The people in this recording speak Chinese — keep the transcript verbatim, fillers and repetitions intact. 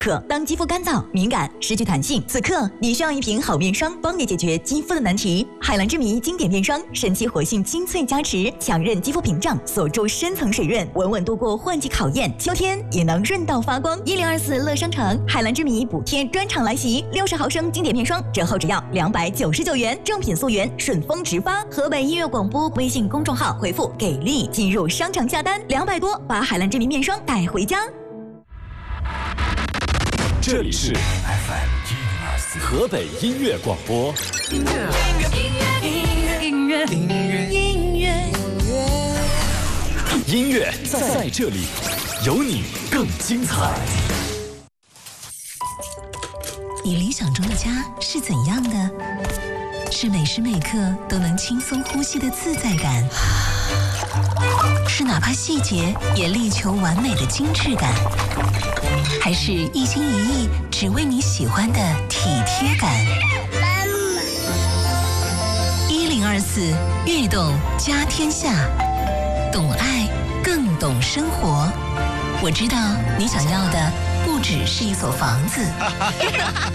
可当肌肤干燥、敏感、失去弹性，此刻你需要一瓶好面霜，帮你解决肌肤的难题。海蓝之谜经典面霜，神奇活性精粹加持，强韧肌肤屏障，锁住深层水润，稳稳度过换季考验，秋天也能润到发光。一零二四乐商城海蓝之谜补贴专场来袭，六十毫升经典面霜折后只要两百九十九元，正品溯源，顺丰直发。河北音乐广播微信公众号回复“给力”进入商场下单，两百多把海蓝之谜面霜带回家。 这里是 F M 一零二四河北音乐广播。音乐，音乐，音乐，音乐，音乐，音乐，音乐在这里，有你更精彩。 你理想中的家是怎样的？是每时每刻都能轻松呼吸的自在感，是哪怕细节也力求完美的精致感，还是一心一意只为你喜欢的体贴感？一零二四悦动家天下，懂爱更懂生活。我知道你想要的不只是一所房子。